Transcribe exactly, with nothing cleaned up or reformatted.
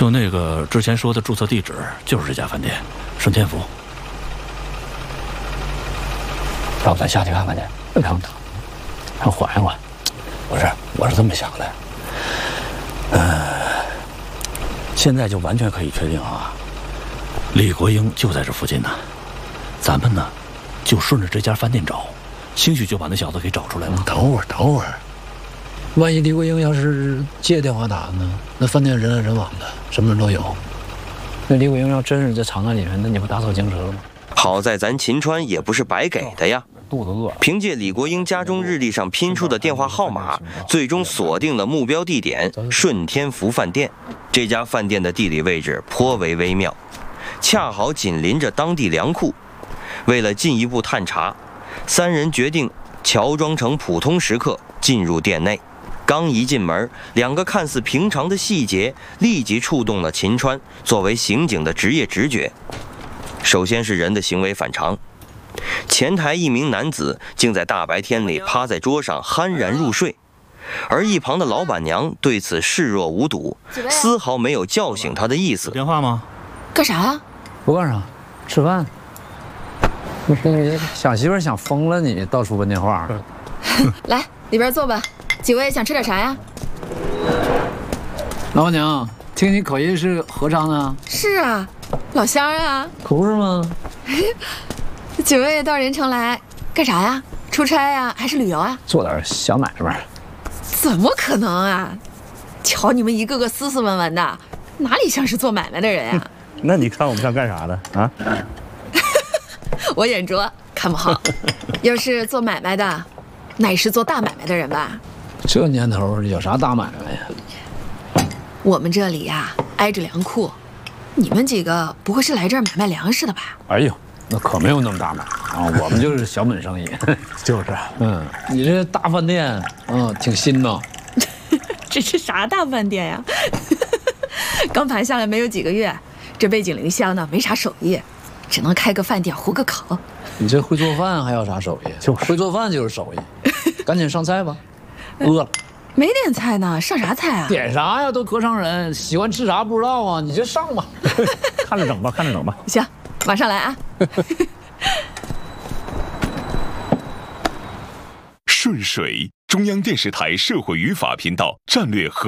就那个之前说的注册地址，就是这家饭店，顺天福。 要不咱下去看看去？ 不能，让缓一缓。 不是，我是这么想的。 呃，现在就完全可以确定啊，李国英就在这附近呢。咱们呢，就顺着这家饭店找，兴许就把那小子给找出来了。 等会儿，等会儿，万一李国英要是接电话打呢？那饭店人来人往的，什么人都有。那李国英要真是在场案里面，那你不打草惊蛇了吗？ 好在咱秦川也不是白给的呀。 肚子饿。 凭借李国英家中日历上拼出的电话号码，最终锁定了目标地点顺天福饭店。这家饭店的地理位置颇为微妙，恰好紧邻着当地粮库。为了进一步探查，三人决定乔装成普通食客进入店内。刚一进门，两个看似平常的细节立即触动了秦川作为刑警的职业直觉。首先是人的行为反常。前台一名男子竟在大白天里趴在桌上酣然入睡，而一旁的老板娘对此视若无睹，丝毫没有叫醒他的意思。 电话吗？ 干啥呀？ 不干啥，吃饭。你想媳妇想疯了你，到处问电话。 来，里边坐吧。几位想吃点啥呀？ 老板娘，听你口音是合昌的？ 是啊，老乡啊。 可不是吗？ 几位到人城来干啥呀？出差呀，还是旅游啊？ 做点小买卖。 怎么可能啊！瞧你们一个个斯斯文文的，哪里像是做买卖的人呀？ 那你看我们像干啥的啊？ 我眼拙，看不好。要是做买卖的，那也是做大买卖的人吧？ 这年头有啥大买卖呀？ 我们这里呀，挨着粮库，你们几个不会是来这儿买卖粮食的吧？ 哎呦，那可没有那么大买啊，我们就是小本生意。 就是， 嗯，你这大饭店，嗯，挺新呐。 这是啥大饭店呀？刚盘下来没有几个月，这背井离乡的，没啥手艺，只能开个饭店糊个口。 你这会做饭还要啥手艺？就是会做饭就是手艺。赶紧上菜吧，饿了。 没点菜呢，上啥菜啊？ 点啥呀？都隔上人，喜欢吃啥不知道啊？你就上吧， 看着整吧，看着整吧。 行，马上来啊。 顺水，中央电视台社会语法频道战略合。